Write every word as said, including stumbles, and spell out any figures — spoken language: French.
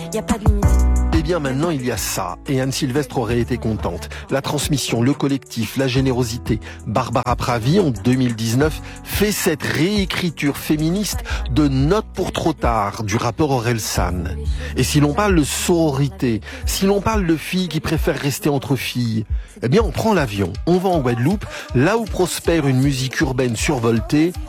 y a pas de limite. Eh bien maintenant il y a ça, et Anne Sylvestre aurait été contente. La transmission, le collectif, la générosité. Barbara Pravi, en deux mille dix-neuf, fait cette réécriture féministe de Note pour trop tard du rappeur Orelsan. Et si l'on parle de sororité, si l'on parle de filles qui préfèrent rester entre filles, eh bien on prend l'avion, on va en Guadeloupe, là où prospère une musique urbaine survoltée,